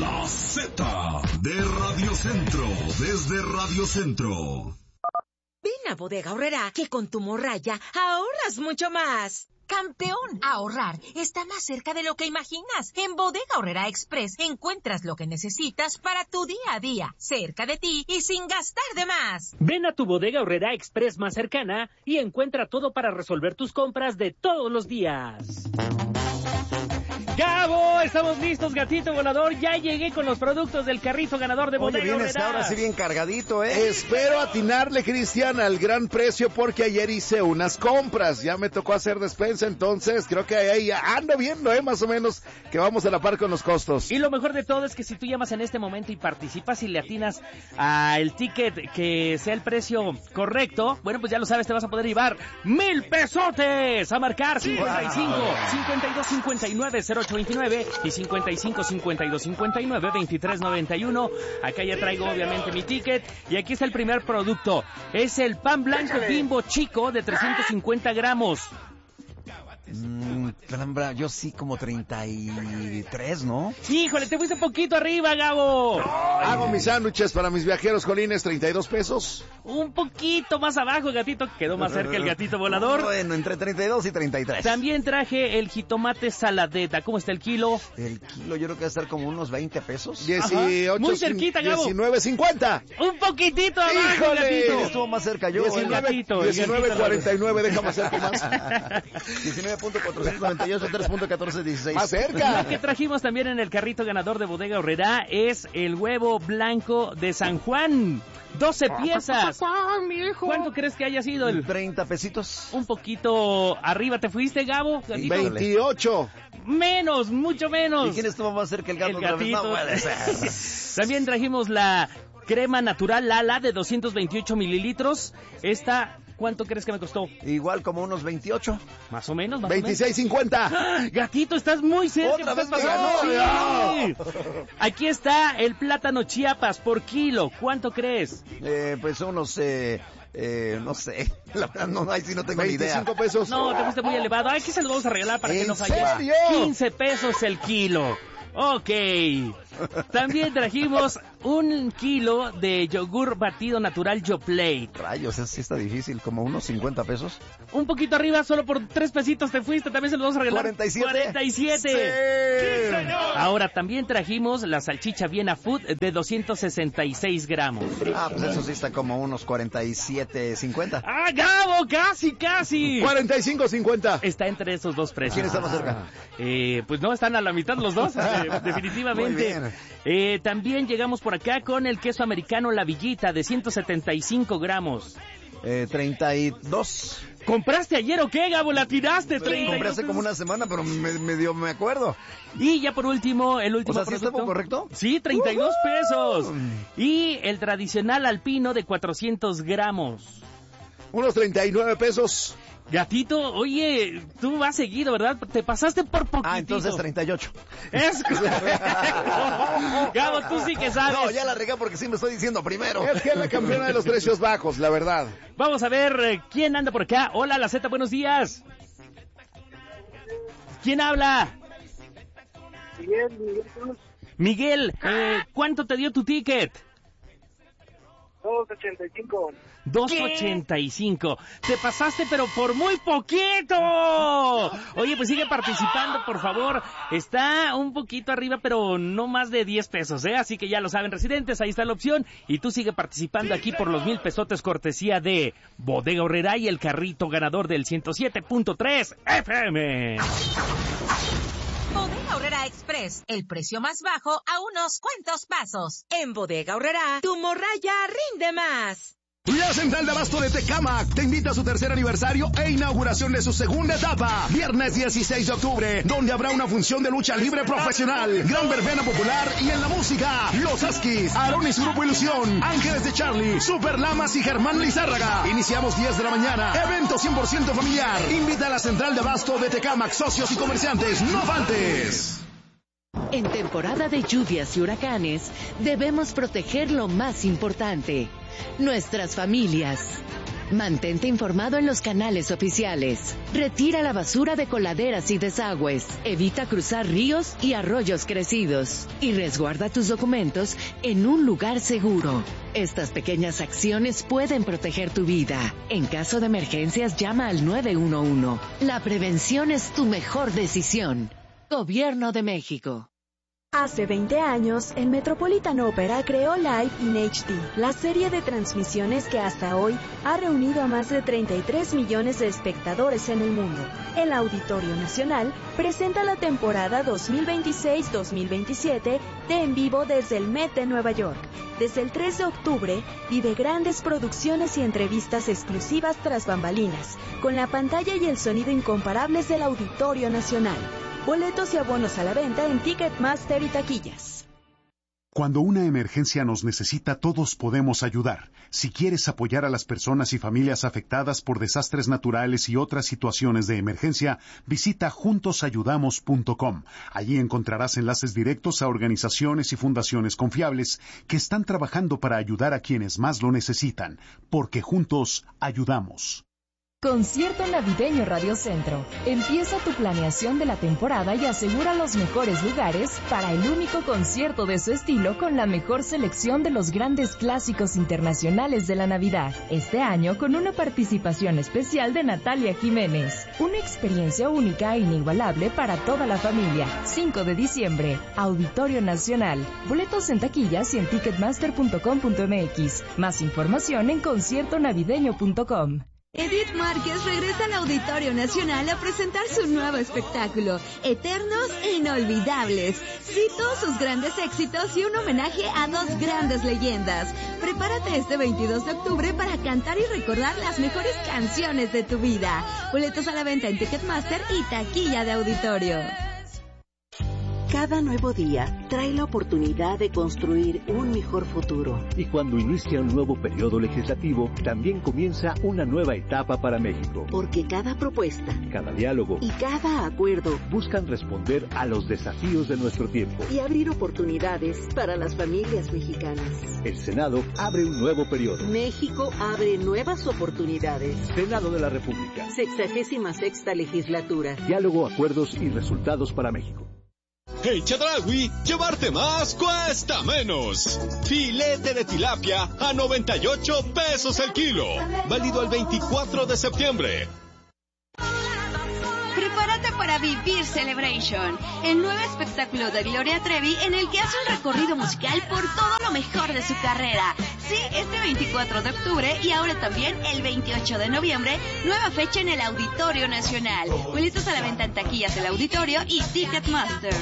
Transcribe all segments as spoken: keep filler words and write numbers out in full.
La Z de Radio Centro, desde Radio Centro. Ven a Bodega Aurrerá, que con tu morralla ahorras mucho más. ¡Campeón! Ahorrar está más cerca de lo que imaginas. En Bodega Aurrerá Express encuentras lo que necesitas para tu día a día, cerca de ti y sin gastar de más. Ven a tu Bodega Aurrerá Express más cercana y encuentra todo para resolver tus compras de todos los días. ¡Gabo! Estamos listos, gatito volador. Ya llegué con los productos del carrito ganador de Bodega Oye, vienes Aurrerá. ahora sí bien cargadito, ¿eh? Espero atinarle, Cristian, al gran precio porque ayer hice unas compras. Ya me tocó hacer despensa, entonces creo que ahí ando viendo, ¿eh? Más o menos que vamos a la par con los costos. Y lo mejor de todo es que si tú llamas en este momento y participas y le atinas al ticket que sea el precio correcto, bueno, pues ya lo sabes, te vas a poder llevar mil pesotes a marcar cincuenta y cinco, cincuenta y dos, cincuenta y nueve, cero ocho veintinueve y cincuenta y cinco, cincuenta y dos, cincuenta y nueve, veintitrés noventa y uno. Acá ya traigo obviamente mi ticket y aquí está el primer producto. Es el pan blanco Bimbo chico de trescientos cincuenta gramos. Mmm, caramba, yo sí como treinta y tres, ¿no? Híjole, te fuiste poquito arriba, Gabo. Hago mis sándwiches para mis viajeros colines, treinta y dos pesos. Un poquito más abajo, gatito. Quedó más cerca el gatito volador. Bueno, entre treinta y dos y treinta y tres. También traje el jitomate saladeta. ¿Cómo está el kilo? El kilo yo creo que va a estar como unos veinte pesos. dieciocho, muy cerquita, Gabo. diecinueve cincuenta. Un poquitito abajo, ¡Híjole! gatito. Estuvo más cerca yo. El gatito. el diecinueve cuarenta y nueve, déjame acerco más. diecinueve punto cuatrocientos noventa y ocho, tres punto catorce dieciséis. Más cerca. Lo que trajimos también en el carrito ganador de Bodega Aurrerá es el huevo blanco de San Juan. doce piezas. ¿Cuánto crees que haya sido el...? treinta pesitos. Un poquito arriba te fuiste, Gabo. Gatito. veintiocho. Menos, mucho menos. ¿Y quién estuvo más cerca el gato? El otra vez? gatito. No puede ser. También trajimos la crema natural Lala de doscientos veintiocho mililitros. Esta, ¿cuánto crees que me costó? Igual como unos veintiocho. Más o menos, más veintiséis cincuenta. o menos. ¡Ah! Gatito, estás muy cerca. Otra me vez estás me pasando. Sí. Aquí está el plátano Chiapas por kilo. ¿Cuánto crees? Eh, pues unos, eh, eh, no sé. La verdad, no, ahí sí no tengo ni idea. veinticinco pesos. No, te fuiste muy elevado. Aquí se lo vamos a regalar para que ¿En no falle. serio? quince pesos el kilo. Ok. También trajimos un kilo de yogur batido natural Yoplait. Rayos, eso sí está difícil, como unos cincuenta pesos. Un poquito arriba, solo por tres pesitos te fuiste, también se lo vamos a regalar. cuarenta y siete. cuarenta y siete. Sí. Sí, ahora también trajimos la salchicha Viena Food de doscientos sesenta y seis gramos. Ah, pues eso sí está como unos cuarenta y siete cincuenta. ¡Ah, Gabo! ¡Casi, casi! cuarenta y cinco cincuenta. Está entre esos dos precios. ¿Quién está más cerca? Eh, pues no, están a la mitad los dos, eh, definitivamente. Muy bien. Eh, también llegamos por acá con el queso americano La Villita de ciento setenta y cinco gramos. Eh, treinta y dos. ¿Compraste ayer o qué, Gabo? ¿La tiraste? Sí, treinta y compré dos hace como una semana, pero me, me dio, me acuerdo. Y ya por último, el último O sea, ¿sí producto. estaba correcto? Sí, treinta y dos Uh-huh. pesos. Y el tradicional alpino de cuatrocientos gramos. Unos treinta y nueve pesos. Gatito, oye, tú vas seguido, ¿verdad? Te pasaste por poquito. Ah, entonces treinta y ocho. Es Gabo, tú sí que sabes. No, ya la regué porque sí me estoy diciendo primero. Es que es la campeona de los precios bajos, la verdad. Vamos a ver eh, quién anda por acá. Hola, la Z, buenos días. ¿Quién habla? Miguel, Miguel. Miguel, eh, ¿cuánto te dio tu ticket? dos ochenta y cinco. dos ochenta y cinco. Te pasaste, pero por muy poquito. Oye, pues sigue participando, por favor. Está un poquito arriba, pero no más de diez pesos, ¿eh? Así que ya lo saben, residentes, ahí está la opción. Y tú sigue participando aquí por los mil pesotes cortesía de Bodega Aurrerá y el carrito ganador del ciento siete punto tres F M. Bodega Aurrerá Express, el precio más bajo a unos cuantos pasos. En Bodega Aurrerá, tu morralla rinde más. La Central de Abasto de Tecámac te invita a su tercer aniversario e inauguración de su segunda etapa. Viernes dieciséis de octubre, donde habrá una función de lucha libre profesional, gran verbena popular y en la música, Los Askis, Aaron y su grupo Ilusión, Ángeles de Charlie, Super Lamas y Germán Lizárraga. Iniciamos diez de la mañana. Evento cien por ciento familiar. Invita a la Central de Abasto de Tecámac, socios y comerciantes. No faltes. En temporada de lluvias y huracanes, debemos proteger lo más importante, nuestras familias. Mantente informado en los canales oficiales. Retira la basura de coladeras y desagües. Evita cruzar ríos y arroyos crecidos. Y resguarda tus documentos en un lugar seguro. Estas pequeñas acciones pueden proteger tu vida. En caso de emergencias, llama al nueve uno uno. La prevención es tu mejor decisión. Gobierno de México. Hace veinte años, el Metropolitan Opera creó Live in H D, la serie de transmisiones que hasta hoy ha reunido a más de treinta y tres millones de espectadores en el mundo. El Auditorio Nacional presenta la temporada dos mil veintiséis dos mil veintisiete de En Vivo desde el Met de Nueva York. Desde el tres de octubre, vive grandes producciones y entrevistas exclusivas tras bambalinas, con la pantalla y el sonido incomparables del Auditorio Nacional. Boletos y abonos a la venta en Ticketmaster y taquillas. Cuando una emergencia nos necesita, todos podemos ayudar. Si quieres apoyar a las personas y familias afectadas por desastres naturales y otras situaciones de emergencia, visita juntos ayudamos punto com. Allí encontrarás enlaces directos a organizaciones y fundaciones confiables que están trabajando para ayudar a quienes más lo necesitan, porque juntos ayudamos. Concierto Navideño Radio Centro. Empieza tu planeación de la temporada y asegura los mejores lugares para el único concierto de su estilo con la mejor selección de los grandes clásicos internacionales de la Navidad. Este año con una participación especial de Natalia Jiménez. Una experiencia única e inigualable para toda la familia. cinco de diciembre. Auditorio Nacional. Boletos en taquillas y en ticketmaster punto com punto m x. Más información en concierto navideño punto com. Edith Márquez regresa al Auditorio Nacional a presentar su nuevo espectáculo, Eternos e Inolvidables. Sí, todos sus grandes éxitos y un homenaje a dos grandes leyendas. Prepárate este veintidós de octubre para cantar y recordar las mejores canciones de tu vida. Boletos a la venta en Ticketmaster y taquilla de auditorio. Cada nuevo día trae la oportunidad de construir un mejor futuro. Y cuando inicia un nuevo periodo legislativo, también comienza una nueva etapa para México. Porque cada propuesta, cada diálogo y cada acuerdo buscan responder a los desafíos de nuestro tiempo y abrir oportunidades para las familias mexicanas. El Senado abre un nuevo periodo. México abre nuevas oportunidades. Senado de la República. Sexagésima sexta legislatura. Diálogo, acuerdos y resultados para México. En Chedraui, llevarte más cuesta menos. Filete de tilapia a noventa y ocho pesos el kilo. Válido el veinticuatro de septiembre. Prepárate para vivir Celebration, el nuevo espectáculo de Gloria Trevi en el que hace un recorrido musical por todo lo mejor de su carrera. Sí, este veinticuatro de octubre y ahora también el veintiocho de noviembre, nueva fecha en el Auditorio Nacional. Boletos a la venta en taquillas del Auditorio y Ticketmaster.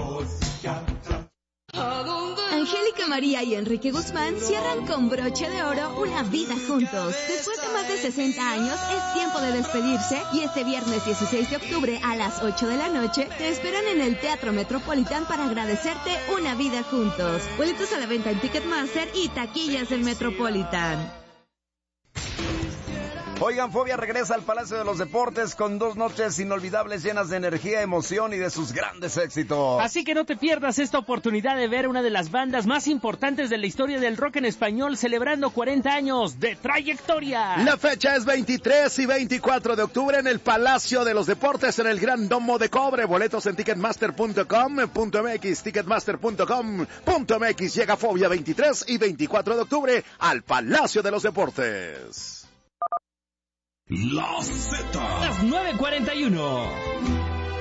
Angélica María y Enrique Guzmán cierran con broche de oro una vida juntos. Después de más de sesenta años, es tiempo de despedirse y este viernes dieciséis de octubre a las ocho de la noche te esperan en el Teatro Metropolitan para agradecerte una vida juntos. Boletos a la venta en Ticketmaster y taquillas del Metropolitan. Oigan, Fobia regresa al Palacio de los Deportes con dos noches inolvidables llenas de energía, emoción y de sus grandes éxitos. Así que no te pierdas esta oportunidad de ver una de las bandas más importantes de la historia del rock en español celebrando cuarenta años de trayectoria. La fecha es veintitrés y veinticuatro de octubre en el Palacio de los Deportes en el Gran Domo de Cobre. Boletos en ticketmaster punto com punto m x, ticketmaster punto com punto m x. Llega Fobia veintitrés y veinticuatro de octubre al Palacio de los Deportes. La Z. Las nueve cuarenta y uno.